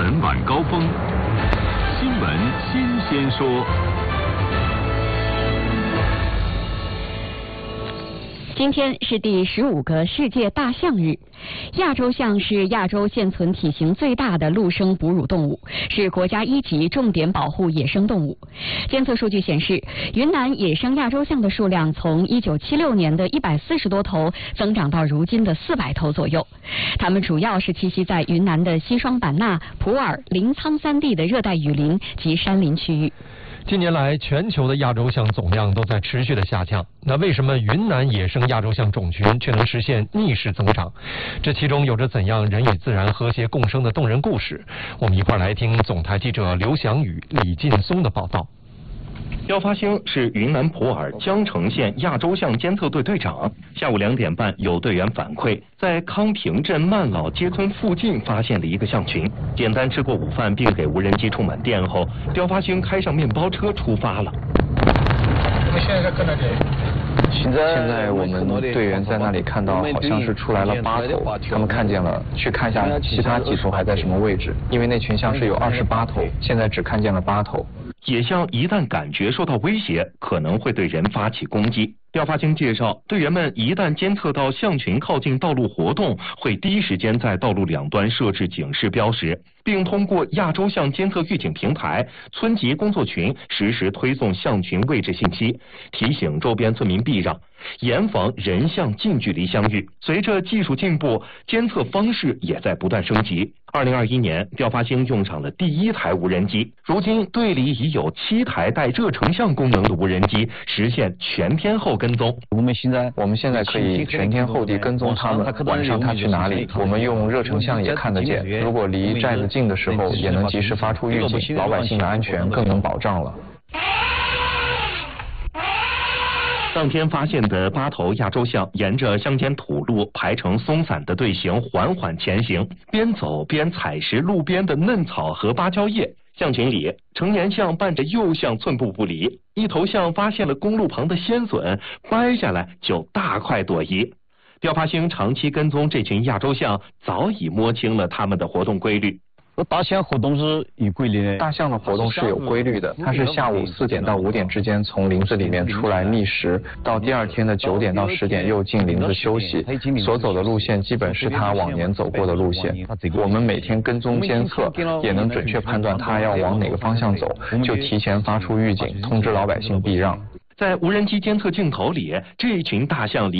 闻晚高峰，新闻新鲜说。 今天是第15个世界大象日。亚洲象是亚洲现存体型最大的陆生哺乳动物，是国家1级重点保护野生动物。监测数据显示，云南野生亚洲象的数量从1976年的140多头增长到如今的400头左右。它们主要是栖息在云南的西双版纳、普洱、临沧3地的热带雨林及山林区域。 近年来，全球的亚洲象总量都在持续的下降。那为什么云南野生亚洲象种群却能实现逆势增长？这其中有着怎样人与自然和谐共生的动人故事？我们一块来听总台记者刘翔宇、李劲松的报道。 廖发兴是云南普洱江城县亚洲象监测队队长。下午2点半，有队员反馈，在康平镇曼老街村附近发现了一个象群。简单吃过午饭，并给无人机充满电后，廖发兴开上面包车出发了。 我们现在在哪里？ 现在我们队员在那里看到，好像是出来了8头，他们看见了，去看一下其他几头还在什么位置，因为那群象是有28头，现在只看见了8头。 野象一旦感觉受到威胁，可能会对人发起攻击。廖发兴介绍，队员们一旦监测到象群靠近道路活动，会第一时间在道路两端设置警示标识，并通过亚洲象监测预警平台、村级工作群实时推送象群位置信息，提醒周边村民避让，严防人象近距离相遇。随着技术进步，监测方式也在不断升级。2021年，廖发兴用上了第1台无人机，如今队里已有7台带热成像功能的无人机，实现全天候跟踪。 我们现在可以全天候地跟踪他们，晚上他去哪里，我们用热成像也看得见。如果离寨子近的时候，也能及时发出预警，老百姓的安全更能保障了。 当天发现的8头亚洲象沿着乡间土路排成松散的队形缓缓前行，边走边采食路边的嫩草和芭蕉叶。象群里，成年象伴着幼象寸步不离，一头象发现了公路旁的鲜笋，掰下来就大快朵颐。廖发兴长期跟踪这群亚洲象，早已摸清了它们的活动规律。 大象活动是有规律的。 大象的活动是有规律的，它是下午4点到5点之间从林子里面出来觅食，到第2天的9点到10点又进林子休息。所走的路线基本是它往年走过的路线。我们每天跟踪监测，也能准确判断它要往哪个方向走，就提前发出预警，通知老百姓避让。 在无人机监测镜头里，这群大象离